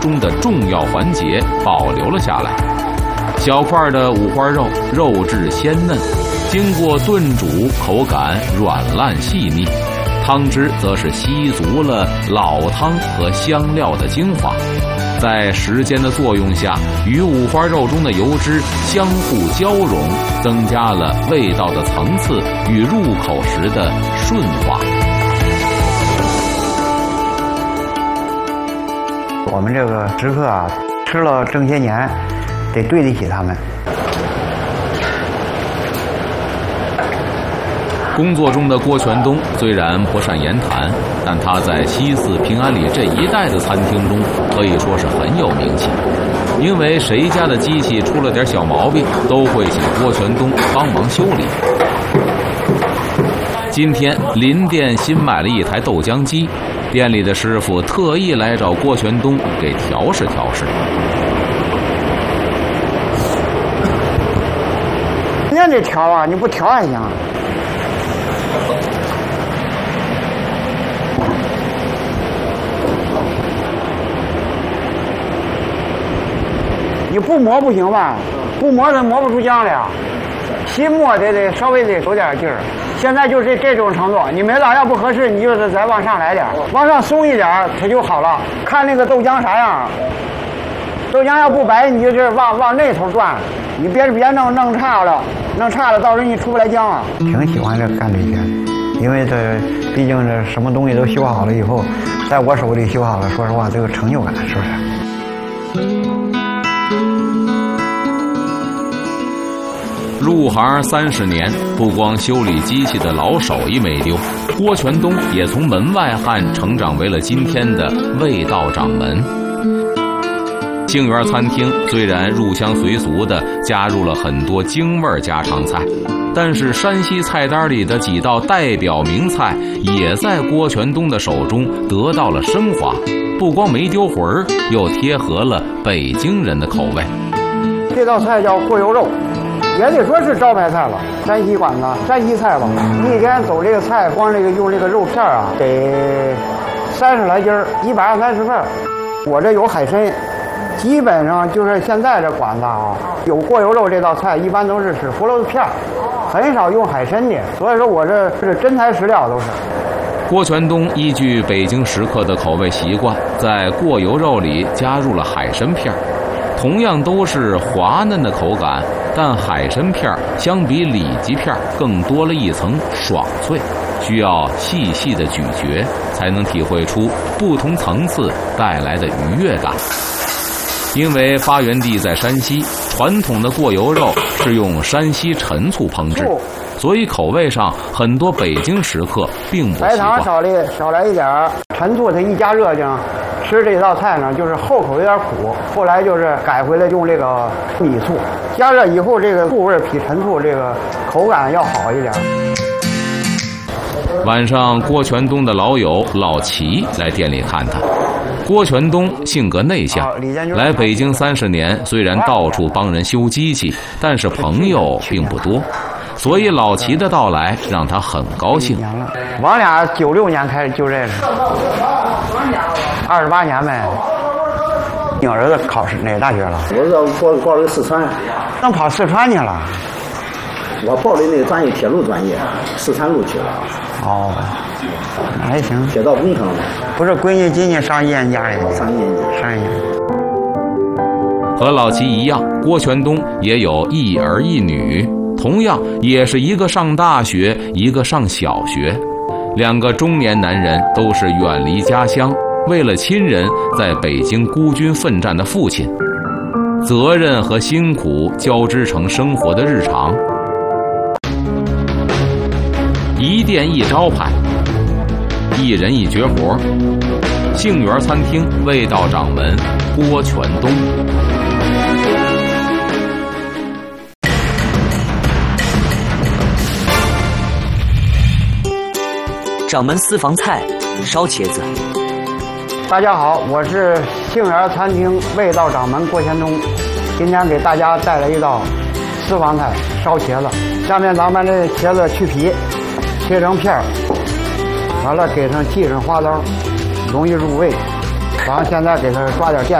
中的重要环节保留了下来。小块的五花肉，肉质鲜嫩，经过炖煮，口感软烂细腻。汤汁则是吸足了老汤和香料的精华，在时间的作用下，与五花肉中的油脂相互交融，增加了味道的层次与入口时的顺滑。 我们这个食客啊，吃了这些年，得对得起他们。 工作中的郭全东虽然不善言谈，但他在西四平安里这一带的餐厅中可以说是很有名气。因为谁家的机器出了点小毛病，都会请郭全东帮忙修理。今天林店新买了一台豆浆机，店里的师傅特意来找郭全东给调试调试。 你得调啊，你不调还行。你不磨不行吧？不磨它磨不出浆来。新磨得稍微得有点劲儿。现在就是这种程度，你没到要不合适，你就是再往上来点，往上松一点，它就好了。看那个豆浆啥样，豆浆要不白，你就是往那头转，你别弄差了，到时候你出不来浆啊。挺喜欢这干这些，因为这毕竟这什么东西都修好了以后，在我手里修好了，说实话，这个成就感是不是？ 入行30年，不光修理机器的老手艺没丢，郭全东也从门外汉成长为了今天的味道掌门。杏园餐厅虽然入乡随俗地加入了很多京味家常菜，但是山西菜单里的几道代表名菜也在郭全东的手中得到了升华，不光没丢魂儿，又贴合了北京人的口味。 这道菜叫过油肉，也得说是招牌菜了，山西馆子，山西菜吧。一天走这个菜，光这个用这个肉片啊，得30来斤，120-130份。我这有海参，基本上就是现在这馆子啊，有过油肉这道菜，一般都是使胡萝卜片，很少用海参的。所以说我这是真材实料都是。 郭全东依据北京食客的口味习惯，在过油肉里加入了海参片。同样都是滑嫩的口感，但海参片相比里脊片更多了一层爽脆，需要细细的咀嚼，才能体会出不同层次带来的愉悦感。因为发源地在山西，传统的过油肉是用山西陈醋烹制，所以口味上很多北京食客并不习惯。 白糖少来一点，陈醋它一加热就吃这道菜呢，就是后口有点苦，后来就是改回来用这个米醋，加热以后这个醋味比陈醋这个口感要好一点。 晚上，郭全东的老友老齐来店里看他。郭全东性格内向，来北京30年，虽然到处帮人修机器，但是朋友并不多，所以老齐的到来让他很高兴。 我俩96年开始就认识，28年呗。你儿子考哪个大学了？ 我是报了四川， 能跑四川去了。 我报的那个专业铁路专业，四川路去了。 哦，那还行。 铁道工程。 不是闺女今年上1年家里。 上1年。 和老齐一样，郭全东也有一儿一女，同样也是一个上大学，一个上小学。2个中年男人都是远离家乡，为了亲人在北京孤军奋战的父亲，责任和辛苦交织成生活的日常。一店一招牌，一人一绝活。杏园餐厅味道掌门郭全东。 掌门私房菜，烧茄子。 大家好，我是杏园餐厅味道掌门郭全东，今天给大家带来一道私房菜烧茄子。下面咱们这茄子去皮，切成片儿，完了给它系上花刀，容易入味。咱现在给它抓点淀